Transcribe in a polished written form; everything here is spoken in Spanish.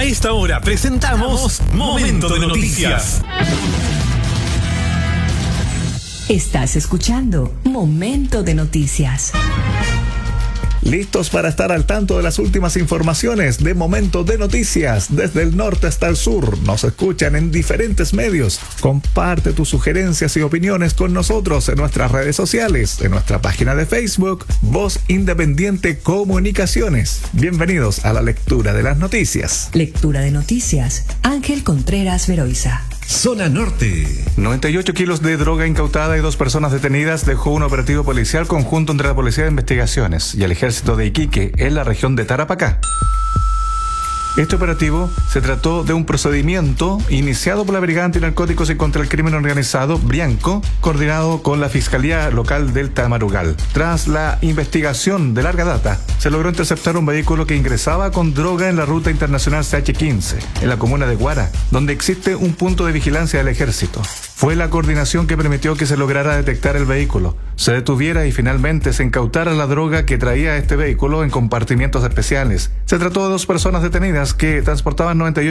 A esta hora presentamos Momento de Noticias. Estás escuchando Momento de Noticias. Listos para estar al tanto de las últimas informaciones de Momento de Noticias. Desde el norte hasta el sur nos escuchan en diferentes medios. Comparte tus sugerencias y opiniones con nosotros en nuestras redes sociales, en nuestra página de Facebook, Voz Independiente Comunicaciones. Bienvenidos a la lectura de las noticias. Lectura de noticias, Ángel Contreras Veroiza. Zona Norte. 98 kilos de droga incautada y 2 personas detenidas dejó un operativo policial conjunto entre la Policía de Investigaciones y el Ejército de Iquique en la región de Tarapacá. Este operativo se trató de un procedimiento iniciado por la Brigada Antinarcóticos y contra el Crimen Organizado, Brianco, coordinado con la Fiscalía Local del Tamarugal. Tras la investigación de larga data, se logró interceptar un vehículo que ingresaba con droga en la ruta internacional CH15, en la comuna de Guara, donde existe un punto de vigilancia del Ejército. Fue la coordinación que permitió que se lograra detectar el vehículo, se detuviera y finalmente se incautara la droga que traía este vehículo en compartimientos especiales. Se trató de 2 personas detenidas que transportaban 98